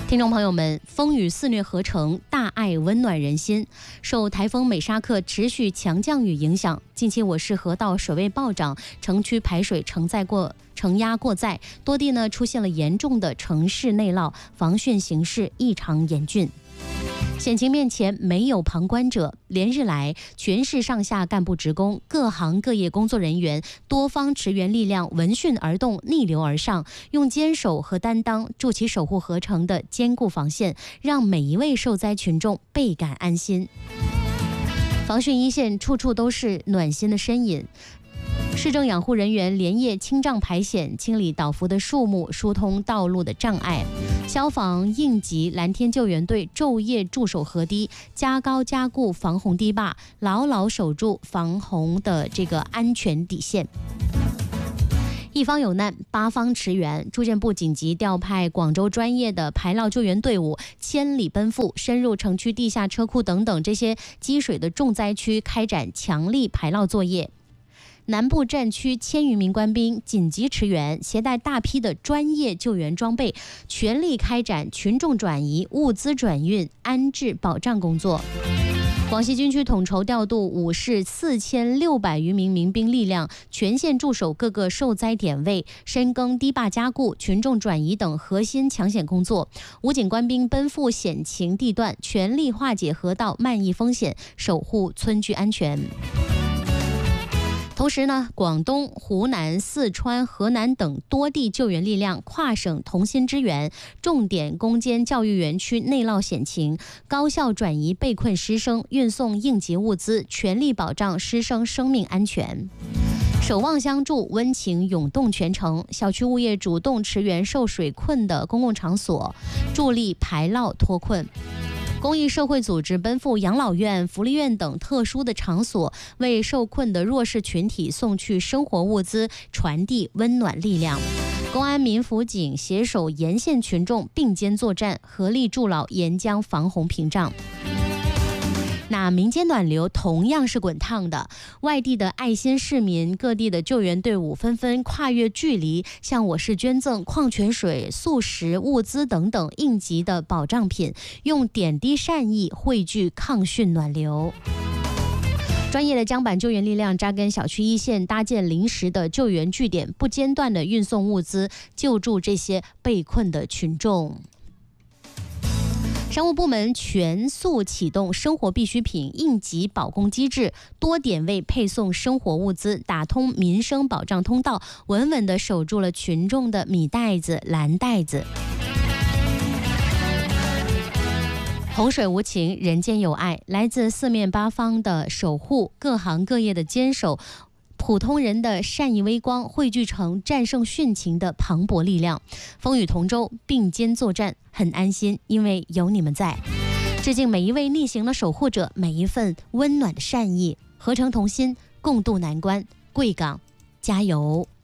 听众朋友们，风雨肆虐河城，大爱温暖人心。受台风美沙克持续强降雨影响，近期我市河道水位暴涨，城区排水承压过载，多地出现了严重的城市内涝，防汛形势异常严峻。险情面前没有旁观者，连日来全市上下干部职工、各行各业工作人员多方驰援力量闻讯而动，逆流而上，用坚守和担当筑起守护河城的坚固防线，让每一位受灾群众倍感安心。防汛一线处处都是暖心的身影。市政养护人员连夜清障排险，清理倒伏的树木，疏通道路的障碍。消防、应急、蓝天救援队昼夜驻守河堤，加高加固防洪堤坝，牢牢守住防洪的安全底线。一方有难，八方驰援。住建部紧急调派广州专业的排涝救援队伍千里奔赴，深入城区地下车库等等这些积水的重灾区，开展强力排涝作业。南部战区1000余名官兵紧急驰援，携带大批的专业救援装备，全力开展群众转移、物资转运、安置保障工作。广西军区统筹调度5市4600余名民兵力量，全线驻守各个受灾点位，深耕堤坝加固、群众转移等核心抢险工作。武警官兵奔赴险情地段，全力化解河道漫溢风险，守护村居安全。同时广东、湖南、四川、河南等多地救援力量跨省同心支援，重点攻坚教育园区内涝险情，高效转移被困师生，运送应急物资，全力保障师生生命安全。守望相助，温情涌动全城。小区物业主动驰援受水困的公共场所，助力排涝脱困。公益社会组织奔赴养老院、福利院等特殊的场所，为受困的弱势群体送去生活物资，传递温暖力量。公安民辅警携手沿线群众并肩作战，合力筑牢沿江防洪屏障。那民间暖流同样是滚烫的，外地的爱心市民、各地的救援队伍纷纷跨越距离，向我市捐赠矿泉水、速食物资等等应急的保障品，用点滴善意汇聚抗汛暖流。专业的江板救援力量扎根小区一线，搭建临时的救援据点，不间断的运送物资，救助这些被困的群众。商务部门全速启动生活必需品应急保供机制，多点位配送生活物资，打通民生保障通道，稳稳地守住了群众的米袋子、蓝袋子。洪水无情，人间有爱，来自四面八方的守护，各行各业的坚守，普通人的善意微光汇聚成战胜汛情的磅礴力量。风雨同舟，并肩作战，很安心，因为有你们在。致敬每一位逆行的守护者，每一份温暖的善意。合城同心，共度难关。贵港加油！